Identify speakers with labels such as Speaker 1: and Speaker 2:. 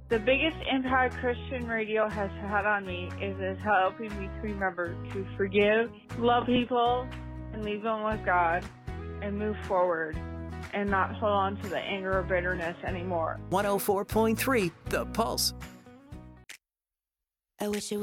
Speaker 1: The biggest impact Christian radio has had on me is helping me to remember to forgive, love people, and leave them with God, and move forward, and not hold on to the anger or bitterness anymore.
Speaker 2: 104.3 The Pulse.
Speaker 3: I wish it